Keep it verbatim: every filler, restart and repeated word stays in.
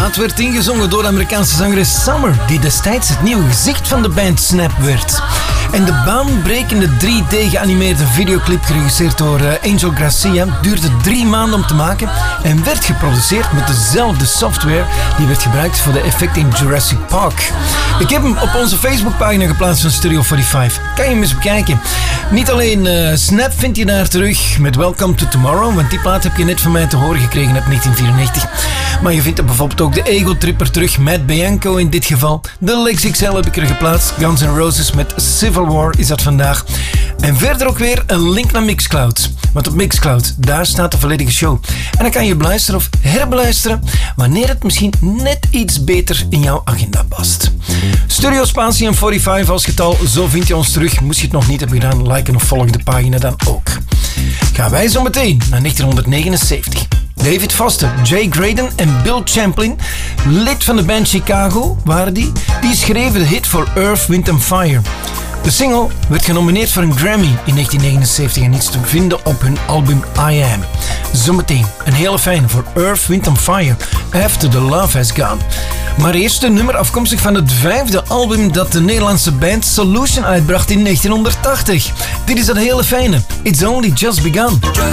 plaat werd ingezongen door de Amerikaanse zangeres Summer, die destijds het nieuwe gezicht van de band Snap werd. En de baanbrekende drie D geanimeerde videoclip, geregisseerd door Angel Garcia, duurde drie maanden om te maken en werd geproduceerd met dezelfde software die werd gebruikt voor de effecten in Jurassic Park. Ik heb hem op onze Facebookpagina geplaatst van Studio vijfenveertig. Kan je hem eens bekijken. Niet alleen uh, Snap vind je daar terug met Welcome to Tomorrow, want die plaat heb je net van mij te horen gekregen uit negentien vierennegentig. Maar je vindt er bijvoorbeeld ook de Ego Tripper terug, Matt Bianco in dit geval. De Lex X L heb ik er geplaatst. Guns N' Roses met Civil War is dat vandaag. En verder ook weer een link naar Mixcloud. Want op Mixcloud, daar staat de volledige show. En dan kan je beluisteren of herbeluisteren wanneer het misschien net iets beter in jouw agenda past. Studio Spatie en vijfenveertig als getal, zo vind je ons terug. Moest je het nog niet hebben gedaan, liken of volg de pagina dan ook. Gaan wij zo meteen naar negentienhonderdnegenenzeventig. David Foster, Jay Graydon en Bill Champlin, lid van de band Chicago, waren die, die schreven de hit voor Earth, Wind and Fire. De single werd genomineerd voor een Grammy in negentien negenenzeventig en iets te vinden op hun album I Am. Zometeen een hele fijne voor Earth, Wind and Fire, After the Love Has Gone. Maar eerst een nummer afkomstig van het vijfde album dat de Nederlandse band Solution uitbracht in negentienhonderdtachtig. Dit is een hele fijne, It's Only Just Begun.